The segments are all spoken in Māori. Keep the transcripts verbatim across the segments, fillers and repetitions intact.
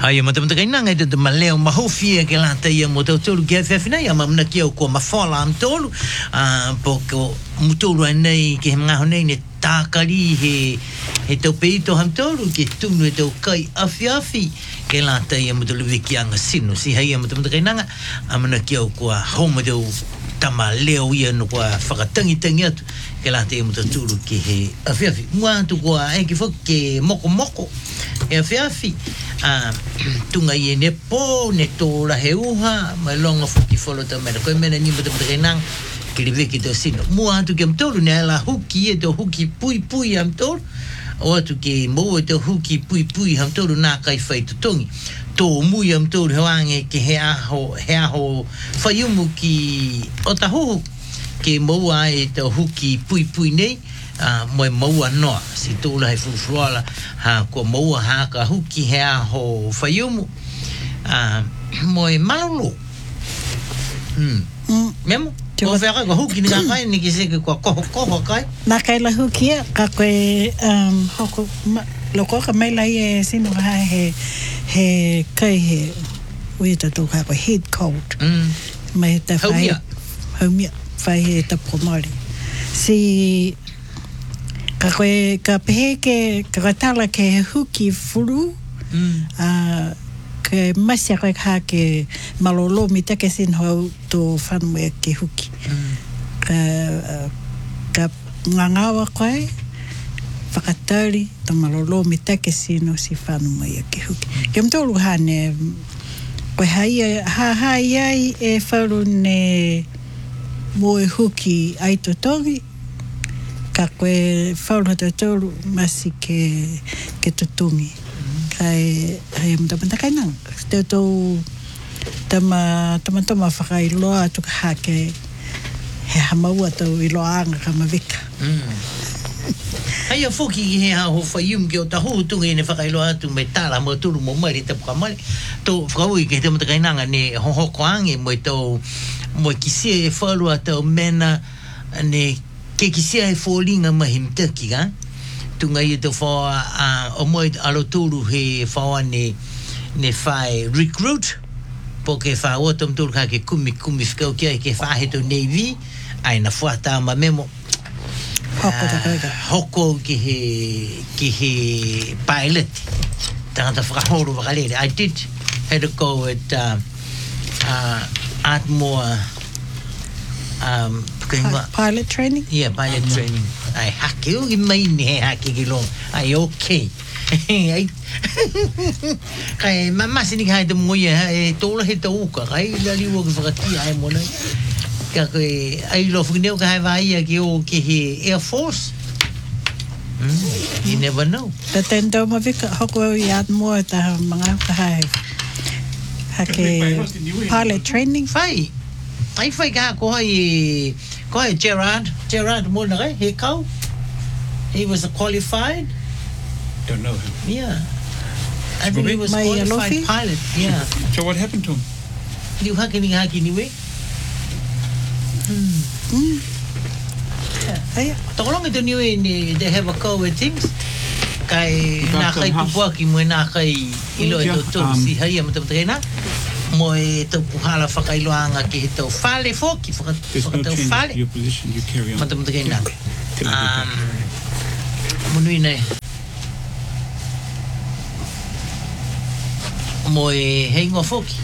Ai ma tamata kai nanga te maleo mahofia ke la te mo te tolu ke fefina ya mamna ki ko ma fola am tolu a poko mutulu nei ke nga honei ne takari he he to peito ham tolu ke tunu te kai afi afi ke la te mo te wiki anga sino si hai ma tamata kai nanga amna ki ko home de tama leo ia no kwa whakatangi tangi atu ke la te mo te tulu ke he afi afi mua tu kwa e ki fo ke moko moko e afi afi a tunga i ne po ne to la heuha ma longa fuki folo ta mena ko mena ni mata mata nang ke le veki to sino mo atu ke mtolu ne la huki e to huki pui pui am tol o atu ke mo e to huki pui pui am tolu na kai fai to tongi to mu am tolu hange ke he aho he aho faiumu ki o ta ho ke mo ai to huki pui pui nei a mo mo no si tu la fu fuala ha ko mo ha ka huki ha ho fayumu a mo malu hm memo o vera ko huki ni ka ni ki se ko ko ko kai na kai la huki ka ko um hoko lo ko ka mai la e sino ha he he kai he we ta to ka ko head cold hm mai ta fai homia fai he ta promori si ka koe ka pehe ke ka tala ke huki furu mm a ke masia koe ka ke malolo mi take sin ho to fanwe ke huki mm ka ka ngangawa koe whakatari to malolo mi take sin o si fanwe ke huki ke mtolu hane koe hai ha hai ai e wharu ne moe huki ai to tongi ka koe whaura te tōru masi ke, ke tutungi. Kai hai am tamata kai nang. Te tō tama, tama tama whakai loa tuka hake he hamaua tau i loa anga ka mawika. Hai a foki he ha ho whaium ki o ta hou tunga i ne whakailoa atu me tāla mo turu mo mai te puka mai. Tō whakaui ke te mata kai nanga ne hohoko ange mo i tau mo i kisia e whalua tau mena ne ke kisia e fōlinga mahim taki ga tunga i te whaua uh, o moi alo tūru he whaua ne ne whae recruit po ke whaua tom tūru ka ke kumi kumi whikau kia ke whahe to Navy ai na whaata ma memo hoko ta koe hoko ki he ki he pilot tangata whakahoro wakalere I did had to go at uh, uh, Ardmore um pilot training? Yeah, pilot mm-hmm. training. Ai hake o ki mai ni he hake ki long. Ai okay. Ai kai mama sini kai te moia e tola he tau ka kai la liwa ki whakati ai mona. Ka kai ai lo fukneu ka hai vai ki o ki he Air Force. Mm, you never know. Ta tendo ma vika hoko i Ardmore ta mga ka hai. Hake pilot training? Fai. Ai fai ka ko hai ko hai Gerard Gerard Mona kai he kau he was a qualified don't know him yeah I think he was a qualified pilot yeah so what happened to him you haki ni haki ni we hmm ai to long it ni we they have a go with things kai na kai tu buaki mo na kai ilo to to si hai am tam trena mo e tau puhala whakailoanga ki he tau whale fōki whakatau whale your position you carry on mata mata kei nang um, munui nei mo e hei ngō fōki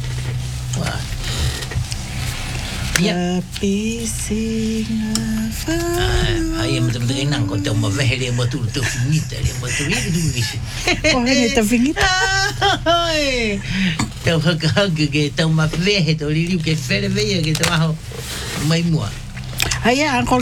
yeah pisinga whāua ai e mata mata kei nang ko tau mawehe lea maturu tau whingita lea maturu i tu visi ko hene tau whingita tau haka haka ke tau mawehe tau liriu ke where veia ke tau aho mai mua ai a